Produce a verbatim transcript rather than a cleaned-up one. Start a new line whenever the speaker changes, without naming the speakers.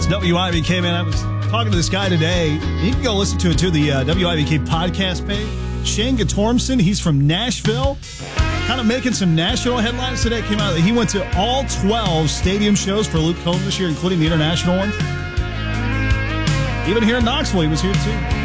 W I B K, man. I was talking to this guy today. You can go listen to it, too, the uh, W I B K podcast page. Shane Gatormson, he's from Nashville. Kind of making some national headlines today. Came out that he went to all twelve stadium shows for Luke Combs this year, including the international ones. Even here in Knoxville, he was here, too.